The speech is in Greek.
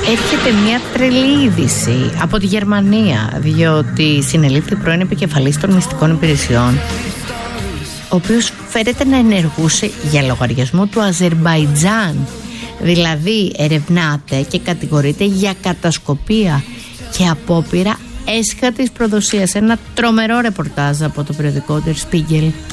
Έρχεται μια τρελή είδηση από τη Γερμανία, διότι συνελήφθη πρώην επικεφαλής των μυστικών υπηρεσιών, ο οποίος φέρεται να ενεργούσε για λογαριασμό του Αζερμπαϊτζάν. Δηλαδή ερευνάται και κατηγορείται για κατασκοπία και απόπειρα έσχατης προδοσίας. Ένα τρομερό ρεπορτάζ από το περιοδικό Der Spiegel.